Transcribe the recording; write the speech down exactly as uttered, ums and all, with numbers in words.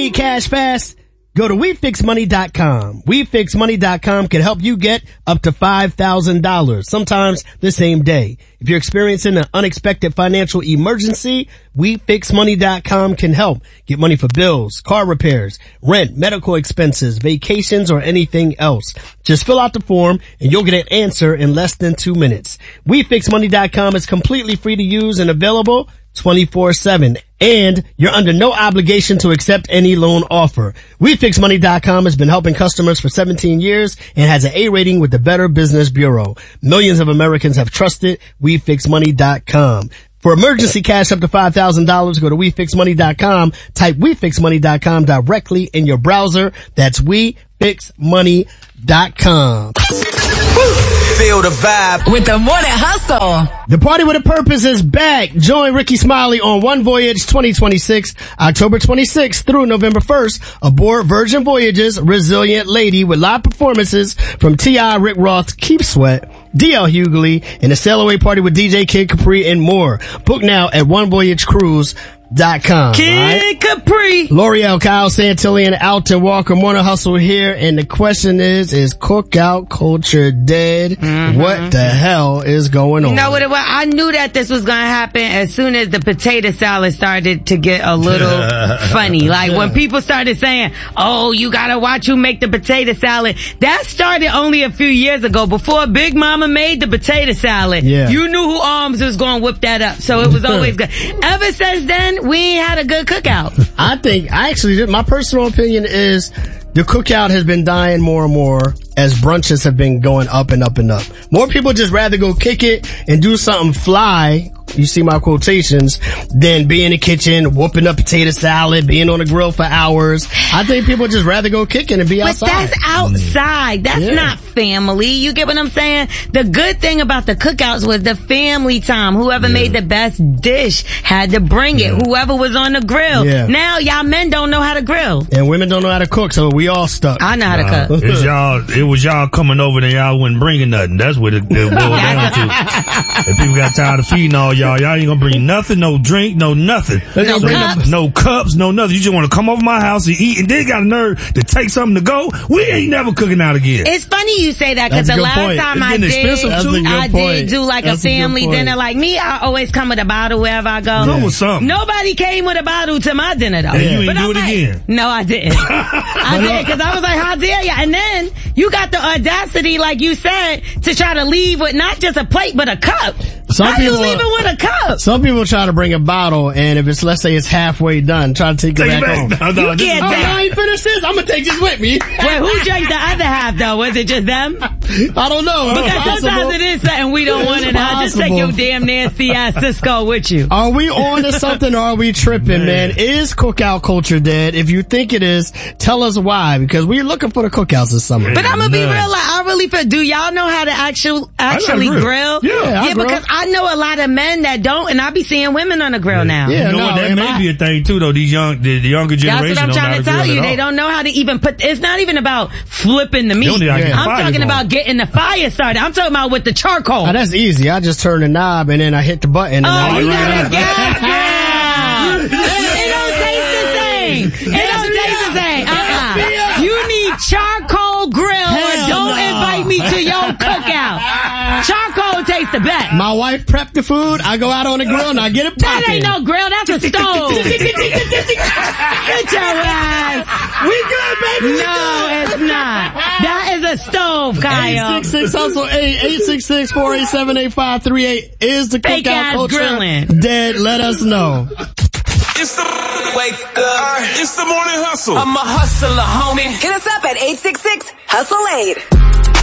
Need cash fast? Go to we fix money dot com. we fix money dot com can help you get up to five thousand dollars, sometimes the same day. If you're experiencing an unexpected financial emergency, we fix money dot com can help. Get money for bills, car repairs, rent, medical expenses, vacations, or anything else. Just fill out the form and you'll get an answer in less than two minutes. we fix money dot com is completely free to use and available twenty-four seven. And you're under no obligation to accept any loan offer. we fix money dot com has been helping customers for seventeen years and has an A rating with the Better Business Bureau. Millions of Americans have trusted we fix money dot com. For emergency cash up to five thousand dollars, go to we fix money dot com. Type we fix money dot com directly in your browser. That's we fix money dot com. Feel the vibe with the Morning Hustle. The Party with a Purpose is back. Join Ricky Smiley on One Voyage twenty twenty-six, October twenty-sixth through November first, aboard Virgin Voyage's Resilient Lady with live performances from T I, Rick Ross, Keith Sweat, D L Hughley, and a sail away party with D J Kid Capri and more. Book now at one voyage cruise dot com. Kid right? Capri. L'Oreal, Kyle Santillan, Alton Walker, Morning Hustle here, and the question is, is cookout culture dead? Mm-hmm. What the hell is going on? You know what it was? I knew that this was gonna happen as soon as the potato salad started to get a little funny. Like when people started saying, oh, you gotta watch who make the potato salad. That started only a few years ago. Before Big Mama made the potato salad, yeah. you knew who Arms was gonna whip that up. So it was always good. Ever since then, we ain't had a good cookout. I think, I actually, my personal opinion is the cookout has been dying more and more as brunches have been going up and up and up. More people just rather go kick it and do something fly, you see my quotations, than be in the kitchen, whooping up potato salad, being on the grill for hours. I think people just rather go kicking and be outside. But that's outside. That's yeah. not family. You get what I'm saying? The good thing about the cookouts was the family time. Whoever yeah. made the best dish had to bring it. Yeah. Whoever was on the grill. Yeah. Now y'all men don't know how to grill. And women don't know how to cook, so we all stuck. I know how to uh, cook. It's y'all, it was y'all coming over and y'all wasn't bringing nothing. That's what it, it boiled down to. If people got tired of feeding all y'all, y'all ain't gonna bring nothing, no drink, no nothing. No so, cups. No cups, no nothing. You just want to come over my house and eat, and then got a nerve to take something to go. We ain't never cooking out again. It's funny you say that because the last point. time it's I did, I point. did do like That's a family a dinner. Like me, I always come with a bottle wherever I go. Come with something. Nobody came with a bottle to my dinner though. And you ain't but do I'm it like, again. No, I didn't. I did because I was like, how dare you? And then you got the audacity, like you said, to try to leave with not just a plate but a cup. Some How people, you leaving with a cup? Some people try to bring a bottle, and if it's, let's say it's halfway done, try to take, Take it it back, back. home. No, no, You this can't is- Oh, take- I ain't finished this. I'm gonna take this with me. Wait, who drank the other half though? Was it just them? I don't know. Because Possible. sometimes it is something we don't It's want it. I'll just take possible. your damn nasty ass Cisco with you. Are we on to something or are we tripping, man? Is cookout culture dead? If you think it is, tell us why, because we're looking for the cookouts this summer. But I'm gonna be None. real, like, I really feel, do y'all know how to actually, actually grill. grill? Yeah, I yeah grill. because I know a lot of men that don't, and I be seeing women on the grill now. Yeah, You know no, what? That am may I- be a thing too, though. These young, the, the younger That's generation what I'm don't know how trying to to tell grill you. at They all. don't know how to even put, it's not even about flipping the meat. don't need to get I'm fire talking going. about getting the fire started. I'm talking about with the charcoal. Oh, that's easy. I just turn the knob and then I hit the button. And Oh, then I you get right gotta up. get girl. It don't taste the same. It don't taste the same. Uh-uh. You need charcoal grill or Hell don't no. invite me to your cookout. Charcoal tastes the best. My wife prepped the food. I go out on the grill and I get it That popping. ain't no grill, that's a stove. Get your ass. We good, baby. We No, it's not. That is a stove, Kyle. eight six six hustle eight eight six six four eight seven eight five three eight is the Fake cookout ass culture grilling. dead? Let us know. It's the wake up. It's the morning hustle. I'm a hustler, homie. Hit us up at eight six six hustle eight.